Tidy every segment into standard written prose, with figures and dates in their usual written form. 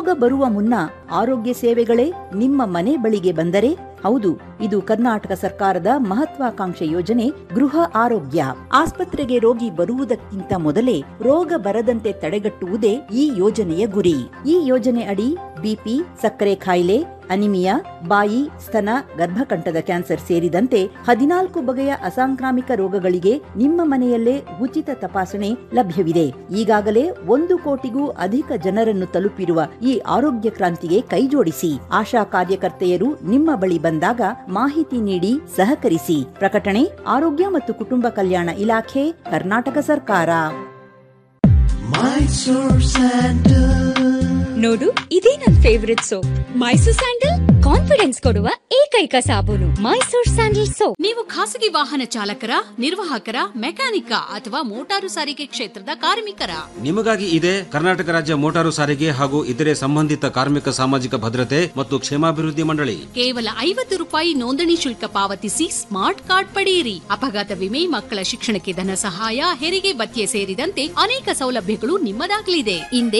ರೋಗ ಬರುವ ಮುನ್ನ ಆರೋಗ್ಯ ಸೇವೆಗಳೇ ನಿಮ್ಮ ಮನೆ ಬಳಿಗೆ ಬಂದರೆ ಹೌದು, ಇದು ಕರ್ನಾಟಕ ಸರ್ಕಾರದ ಮಹತ್ವಾಕಾಂಕ್ಷೆ ಯೋಜನೆ ಗೃಹ ಆರೋಗ್ಯ. ಆಸ್ಪತ್ರೆಗೆ ರೋಗಿ ಬರುವುದಕ್ಕಿಂತ ಮೊದಲೇ ರೋಗ ಬರದಂತೆ ತಡೆಗಟ್ಟುವುದೇ ಈ ಯೋಜನೆಯ ಗುರಿ. ಈ ಯೋಜನೆ ಅಡಿ ಬಿಪಿ, ಸಕ್ಕರೆ ಕಾಯಿಲೆ, ಅನಿಮಿಯಾ, ಬಾಯಿ, ಸ್ತನ, ಗರ್ಭಕಂಠದ ಕ್ಯಾನ್ಸರ್ ಸೇರಿದಂತೆ 14 ಬಗೆಯ ಅಸಾಂಕ್ರಾಮಿಕ ರೋಗಗಳಿಗೆ ನಿಮ್ಮ ಮನೆಯಲ್ಲೇ ಉಚಿತ ತಪಾಸಣೆ ಲಭ್ಯವಿದೆ. ಈಗಾಗಲೇ 1 ಕೋಟಿಗೂ ಅಧಿಕ ಜನರನ್ನು ತಲುಪಿರುವ ಈ ಆರೋಗ್ಯ ಕ್ರಾಂತಿಗೆ ಕೈಜೋಡಿಸಿ. ಆಶಾ ಕಾರ್ಯಕರ್ತೆಯರು ನಿಮ್ಮ ಬಳಿ ಬಂದಾಗ ಮಾಹಿತಿ ನೀಡಿ ಸಹಕರಿಸಿ. ಪ್ರಕಟಣೆ ಆರೋಗ್ಯ ಮತ್ತು ಕುಟುಂಬ ಕಲ್ಯಾಣ ಇಲಾಖೆ, ಕರ್ನಾಟಕ ಸರ್ಕಾರ. ನೋಡು, ಇದೇ ನನ್ favourite soap Mysore sandal. Confidence ಕೊಡುವ ಏಕೈಕ ಸಾಬೂನು ಮೈಸೂರ್ ಸ್ಯಾಂಡಲ್ ಸೋಪ್. ನೀವು ಖಾಸಗಿ ವಾಹನ ಚಾಲಕರ, ನಿರ್ವಾಹಕರ, ಮೆಕ್ಯಾನಿಕ ಅಥವಾ ಮೋಟಾರು ಸಾರಿಗೆ ಕ್ಷೇತ್ರದ ಕಾರ್ಮಿಕರ? ನಿಮಗಾಗಿ ಇದೆ ಕರ್ನಾಟಕ ರಾಜ್ಯ ಮೋಟಾರು ಸಾರಿಗೆ ಹಾಗೂ ಇತರೆ ಸಂಬಂಧಿತ ಕಾರ್ಮಿಕ ಸಾಮಾಜಿಕ ಭದ್ರತೆ ಮತ್ತು ಕ್ಷೇಮಾಭಿವೃದ್ಧಿ ಮಂಡಳಿ. ಕೇವಲ 50 ರೂಪಾಯಿ ನೋಂದಣಿ ಶುಲ್ಕ ಪಾವತಿಸಿ ಸ್ಮಾರ್ಟ್ ಕಾರ್ಡ್ ಪಡೆಯಿರಿ. ಅಪಘಾತ ವಿಮೆ, ಮಕ್ಕಳ ಶಿಕ್ಷಣಕ್ಕೆ ಧನ ಸಹಾಯ, ಹೆರಿಗೆ ಭತ್ಯೆ ಸೇರಿದಂತೆ ಅನೇಕ ಸೌಲಭ್ಯಗಳು ನಿಮ್ಮದಾಗಲಿದೆ. ಹಿಂದೆ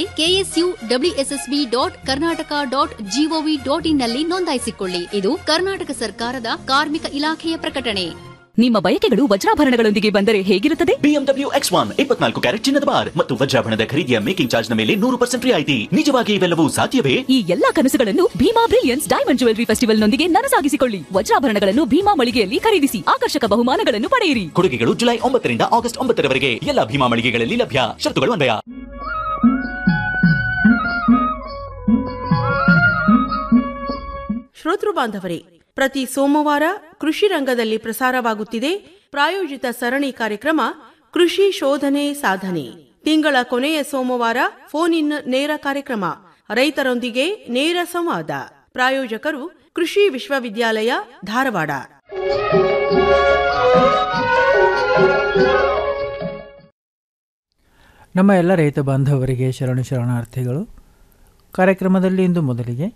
KSU-WSSB.Karnataka.gov.in ನಲ್ಲಿ ನೋಂದಾಯಿಸಿಕೊಳ್ಳಿ. ಇದು ಕರ್ನಾಟಕ ಸರ್ಕಾರದ ಕಾರ್ಮಿಕ ಇಲಾಖೆಯ ಪ್ರಕಟಣೆ. ನಿಮ್ಮ ಬಯಕೆಗಳು ವಜ್ರಾಭರಣಗಳೊಂದಿಗೆ ಬಂದರೆ ಹೇಗಿರುತ್ತದೆ? BMW X1 24 ಕ್ಯಾರೆಟ್ ಚಿನ್ನದ ಬಾರ್ ಮತ್ತು ವಜ್ರಾಭರಣದ ಖರೀದಿಯ ಮೇಕಿಂಗ್ ಚಾರ್ಜ್ ನ ಮೇಲೆ 100% ರಿಯಾಯಿತಿ. ನಿಜವಾಗಿ ಇವೆಲ್ಲವೂ ಸಾಧ್ಯವೇ? ಈ ಎಲ್ಲಾ ಕನಸುಗಳನ್ನು Bima brilliance diamond jewellery festival ನೊಂದಿಗೆ ನನಸಾಗಿಸಿಕೊಳ್ಳಿ. ವಜ್ರಾಭರಣಗಳನ್ನು ಭೀಮಾ ಮಳಿಗೆಯಲ್ಲಿ ಖರೀದಿಸಿ ಆಕರ್ಷಕ ಬಹುಮಾನಗಳನ್ನು ಪಡೆಯಿರಿ. ಕೊಡುಗೆಗಳು ಜುಲೈ 9 ರಿಂದ ಆಗಸ್ಟ್ 9 ರವರೆಗೆ ಎಲ್ಲ ಭೀಮಾ ಮಳಿಗೆಗಳಲ್ಲಿ ಲಭ್ಯ. ಶರತ್ತುಗಳು ಅನ್ವಯ. ಶ್ರೋತೃ ಬಾಂಧವರೇ, ಪ್ರತಿ ಸೋಮವಾರ ಕೃಷಿ ರಂಗದಲ್ಲಿ ಪ್ರಸಾರವಾಗುತ್ತಿದೆ ಪ್ರಾಯೋಜಿತ ಸರಣಿ ಕಾರ್ಯಕ್ರಮ ಕೃಷಿ ಶೋಧನೆ ಸಾಧನೆ. ತಿಂಗಳ ಕೊನೆಯ ಸೋಮವಾರ ಫೋನ್ ಇನ್ ನೇರ ಕಾರ್ಯಕ್ರಮ, ರೈತರೊಂದಿಗೆ ನೇರ ಸಂವಾದ. ಪ್ರಾಯೋಜಕರು ಕೃಷಿ ವಿಶ್ವವಿದ್ಯಾಲಯ ಧಾರವಾಡ. ನಮ್ಮ ಎಲ್ಲ ರೈತ ಬಾಂಧವರಿಗೆ ಶರಣಾರ್ಥಿಗಳು. ಕಾರ್ಯಕ್ರಮದಲ್ಲಿ ಇಂದು ಮೊದಲಿಗೆ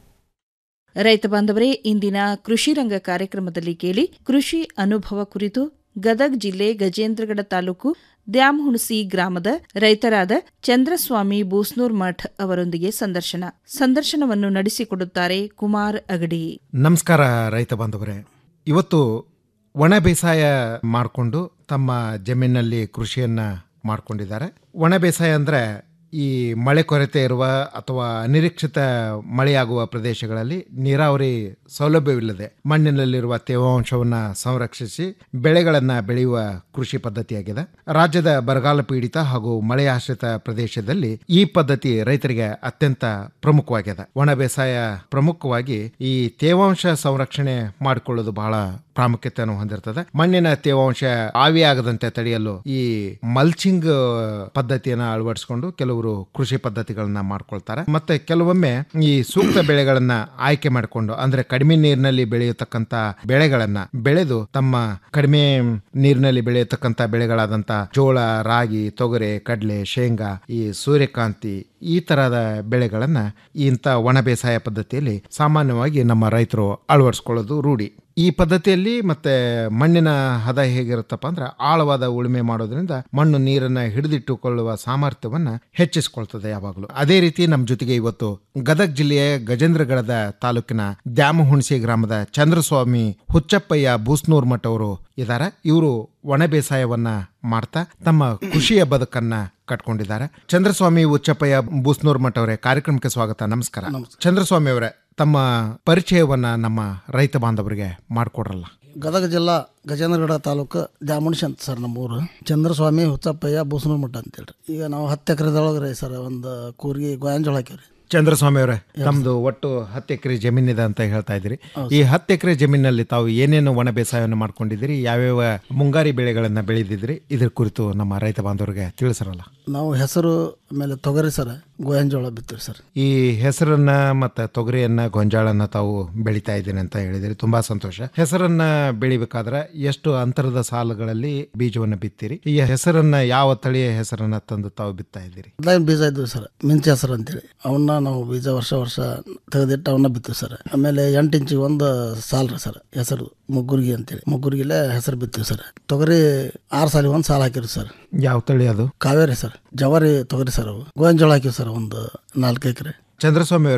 ರೈತ ಬಾಂಧವರೇ, ಇಂದಿನ ಕೃಷಿ ರಂಗ ಕಾರ್ಯಕ್ರಮದಲ್ಲಿ ಕೇಳಿ ಕೃಷಿ ಅನುಭವ ಕುರಿತು ಗದಗ ಜಿಲ್ಲೆ ಗಜೇಂದ್ರಗಡ ತಾಲೂಕು ದ್ಯಾಮಹುಣಸಿ ಗ್ರಾಮದ ರೈತರಾದ ಚಂದ್ರಸ್ವಾಮಿ ಬೂಸ್ನೂರ್ ಮಠ್ ಅವರೊಂದಿಗೆ ಸಂದರ್ಶನವನ್ನು ನಡೆಸಿಕೊಡುತ್ತಾರೆ ಕುಮಾರ್ ಅಗಡಿ. ನಮಸ್ಕಾರ ರೈತ ಬಾಂಧವರೇ. ಇವತ್ತು ಒಣ ಬೇಸಾಯ ಮಾಡಿಕೊಂಡು ತಮ್ಮ ಜಮೀನಲ್ಲಿ ಕೃಷಿಯನ್ನ ಮಾಡ್ಕೊಂಡಿದ್ದಾರೆ. ಒಣ ಬೇಸಾಯ ಅಂದ್ರೆ ಈ ಮಳೆ ಕೊರತೆ ಇರುವ ಅಥವಾ ಅನಿರೀಕ್ಷಿತ ಮಳೆಯಾಗುವ ಪ್ರದೇಶಗಳಲ್ಲಿ ನೀರಾವರಿ ಸೌಲಭ್ಯವಿಲ್ಲದೆ ಮಣ್ಣಿನಲ್ಲಿರುವ ತೇವಾಂಶವನ್ನು ಸಂರಕ್ಷಿಸಿ ಬೆಳೆಗಳನ್ನು ಬೆಳೆಯುವ ಕೃಷಿ ಪದ್ಧತಿಯಾಗಿದೆ. ರಾಜ್ಯದ ಬರಗಾಲ ಪೀಡಿತ ಹಾಗೂ ಮಳೆಯಾಶ್ರಿತ ಪ್ರದೇಶದಲ್ಲಿ ಈ ಪದ್ಧತಿ ರೈತರಿಗೆ ಅತ್ಯಂತ ಪ್ರಮುಖವಾಗಿದೆ. ಒಣ ಬೇಸಾಯ ಪ್ರಮುಖವಾಗಿ ಈ ತೇವಾಂಶ ಸಂರಕ್ಷಣೆ ಮಾಡಿಕೊಳ್ಳೋದು ಬಹಳ ಪ್ರಾಮುಖ್ಯತೆಯನ್ನು ಹೊಂದಿರ್ತದೆ. ಮಣ್ಣಿನ ತೇವಾಂಶ ಆವಿಯಾಗದಂತೆ ತಡೆಯಲು ಈ ಮಲ್ಚಿಂಗ್ ಪದ್ಧತಿಯನ್ನು ಅಳವಡಿಸಿಕೊಂಡು ಕೆಲವರು ಕೃಷಿ ಪದ್ಧತಿಗಳನ್ನ ಮಾಡ್ಕೊಳ್ತಾರೆ. ಮತ್ತೆ ಕೆಲವೊಮ್ಮೆ ಈ ಸೂಕ್ತ ಬೆಳೆಗಳನ್ನ ಆಯ್ಕೆ ಮಾಡಿಕೊಂಡು, ಅಂದ್ರೆ ಕಡಿಮೆ ನೀರಿನಲ್ಲಿ ಬೆಳೆಯತಕ್ಕಂತ ಬೆಳೆಗಳನ್ನ ಬೆಳೆದು ತಮ್ಮ ಕಡಿಮೆ ನೀರಿನಲ್ಲಿ ಬೆಳೆಯತಕ್ಕಂತ ಬೆಳೆಗಳಾದಂತ ಜೋಳ, ರಾಗಿ, ತೊಗರೆ, ಕಡಲೆ, ಶೇಂಗಾ, ಈ ಸೂರ್ಯಕಾಂತಿ ಈ ತರಹದ ಬೆಳೆಗಳನ್ನ ಇಂಥ ಒಣ ಬೇಸಾಯ ಪದ್ಧತಿಯಲ್ಲಿ ಸಾಮಾನ್ಯವಾಗಿ ನಮ್ಮ ರೈತರು ಅಳವಡಿಸ್ಕೊಳ್ಳೋದು ರೂಢಿ. ಈ ಪದ್ಧತಿಯಲ್ಲಿ ಮತ್ತೆ ಮಣ್ಣಿನ ಹದ ಹೇಗಿರುತ್ತಪ್ಪ ಅಂದ್ರೆ ಆಳವಾದ ಉಳುಮೆ ಮಾಡೋದ್ರಿಂದ ಮಣ್ಣು ನೀರನ್ನ ಹಿಡಿದಿಟ್ಟುಕೊಳ್ಳುವ ಸಾಮರ್ಥ್ಯವನ್ನ ಹೆಚ್ಚಿಸಿಕೊಳ್ತದೆ ಯಾವಾಗಲೂ. ಅದೇ ರೀತಿ ನಮ್ಮ ಜೊತೆಗೆ ಇವತ್ತು ಗದಗ ಜಿಲ್ಲೆಯ ಗಜೇಂದ್ರಗಡದ ತಾಲೂಕಿನ ದ್ಯಾಮಹುಣಸಿ ಗ್ರಾಮದ ಚಂದ್ರಸ್ವಾಮಿ ಹುಚ್ಚಪ್ಪಯ್ಯ ಬೂಸ್ನೂರ್ ಮಠ್ ಅವರು ಇದ್ದಾರೆ. ಇವರು ಒಣ ಬೇಸಾಯವನ್ನ ಮಾಡ್ತಾ ತಮ್ಮ ಕೃಷಿಯ ಬದುಕನ್ನ ಕಟ್ಕೊಂಡಿದ್ದಾರೆ. ಚಂದ್ರಸ್ವಾಮಿ ಹುಚ್ಚಪ್ಪಯ್ಯ ಬೂಸ್ನೂರ್ ಮಠ್ ಅವರೇ, ಕಾರ್ಯಕ್ರಮಕ್ಕೆ ಸ್ವಾಗತ. ನಮಸ್ಕಾರ. ಚಂದ್ರಸ್ವಾಮಿ ಅವರೇ, ತಮ್ಮ ಪರಿಚಯವನ್ನ ನಮ್ಮ ರೈತ ಬಾಂಧವರಿಗೆ ಮಾಡಿಕೊಡ್ರಲ್ಲ. ಗದಗ ಜಿಲ್ಲಾ ಗಜೇಂದ್ರಗಡ ತಾಲೂಕು ದ್ಯಾಮುಣಸಿ ಅಂತ ಸರ್ ನಮ್ಮೂರು. ಚಂದ್ರಸ್ವಾಮಿ ಹುಚ್ಚಪ್ಪಯ್ಯ ಬೂಸ್ನೂರ್ ಮಠ ಅಂತೇಳ್ರಿ. ಈಗ ನಾವು 10 ಎಕರೆದೊಳಗ್ರಿ ಸರ್ ಒಂದು ಕೂರ್ಗಿ ಗೋಯಾಂಜೋಳ ಹಾಕಿವ್ರಿ. ಚಂದ್ರಸ್ವಾಮಿ ಅವರೇ, ನಮ್ದು ಒಟ್ಟು 10 ಎಕರೆ ಜಮೀನಿದೆ ಅಂತ ಹೇಳ್ತಾ ಇದ್ರಿ. ಈ 10 ಎಕರೆ ಜಮೀನಲ್ಲಿ ತಾವು ಏನೇನು ಒಣ ಬೇಸಾಯವನ್ನು ಮಾಡ್ಕೊಂಡಿದ್ದೀರಿ, ಯಾವ್ಯಾವ ಮುಂಗಾರಿ ಬೆಳೆಗಳನ್ನ ಬೆಳೆದಿದ್ರಿ, ಇದ್ರ ಕುರಿತು ನಮ್ಮ ರೈತ ಬಾಂಧವರಿಗೆ ತಿಳಿಸರಲ್ಲ. ನಾವು ಹೆಸರು ಆಮೇಲೆ ತೊಗರಿ ಸರ್, ಗೋಯಾಂಜೋಳ ಬಿತ್ತೀವಿ ಸರ್. ಈ ಹೆಸರನ್ನ ಮತ್ತೆ ತೊಗರಿಯನ್ನ ಗೊಂಜಾಳನ್ನ ತಾವು ಬೆಳಿತಾ ಇದ್ದೀನಿ ಅಂತ ಹೇಳಿದಿರಿ, ತುಂಬಾ ಸಂತೋಷ. ಹೆಸರನ್ನ ಬೆಳಿಬೇಕಾದ್ರೆ ಎಷ್ಟು ಅಂತರದ ಸಾಲುಗಳಲ್ಲಿ ಬೀಜವನ್ನ ಬಿತ್ತೀರಿ? ಈ ಹೆಸರನ್ನ ಯಾವ ತಳಿಯ ಹೆಸರನ್ನ ತಂದು ತಾವು ಬಿತ್ತಾ ಇದ್ದೀರಿ? ಬೀಜ ಇದ್ವಿ ಸರ್, ಮಿಂಚೆ ಹೆಸರು ಅಂತೇಳಿ. ಅವನ್ನ ನಾವು ಬೀಜ ವರ್ಷ ತೆಗೆದಿಟ್ಟು ಅವನ್ನ ಬಿತ್ತೀವಿ ಸರ್. ಆಮೇಲೆ 8 ಇಂಚಿಗೆ ಒಂದು ಸಾಲ್ ಸರ್ ಹೆಸರು ಮುಗ್ಗುರ್ಗಿ ಅಂತೇಳಿ, ಮುಗ್ಗುರ್ಗಿಲೆ ಹೆಸರು ಬಿತ್ತೀವಿ ಸರ್. ತೊಗರಿ 6 ಸಾಲಿಗೆ ಒಂದು ಸಾಲ ಹಾಕಿರಿ ಸರ್. ಯಾವ ತಳಿ ಅದು? ಕಾವೇರಿ ಸರ್, ಜವಾರಿ ತೊಗರಿ ಸರ್. ಅವು ಗೋಯಾಂಜೋಳ ಹಾಕಿವಿ ಸರ್ ಒಂದು 4 ಎಕರೆ. ಚಂದ್ರಸ್ವಾಮಿ